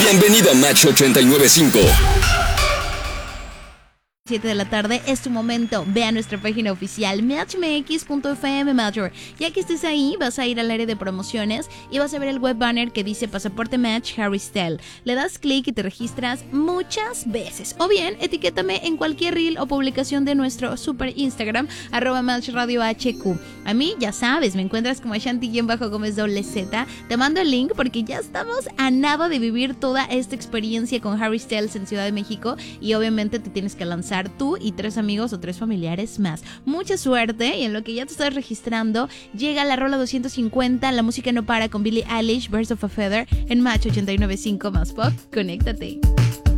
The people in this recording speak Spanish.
Bienvenido a Match 89.5. 7 de la tarde es tu momento. Ve a nuestra página oficial matchmx.fm Major. Ya que estés ahí, vas a ir al área de promociones y vas a ver el web banner que dice Pasaporte Match Harry Styles. Le das clic y te registras muchas veces. O bien, etiquétame en cualquier reel o publicación de nuestro super Instagram, @matchradiohq. A mí, ya sabes, me encuentras como Ashanti_Gómez_Z. Te mando el link porque ya estamos a nada de vivir toda esta experiencia con Harry Styles en Ciudad de México y obviamente te tienes que lanzar tú y 3 amigos o 3 familiares más. Mucha suerte, y en lo que ya te estás registrando llega la rola 250, La música no para, con Billie Eilish, Birds of a Feather, en Match 89.5 más pop. Conéctate.